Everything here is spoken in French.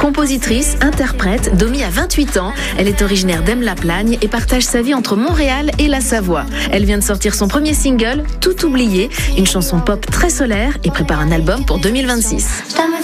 Compositrice, interprète, Domi a 28 ans. Elle est originaire d'Aime-la-Plagne et partage sa vie entre Montréal et la Savoie. Elle vient de sortir son premier single, Tout oublié, une chanson pop très solaire et prépare un album pour 2026.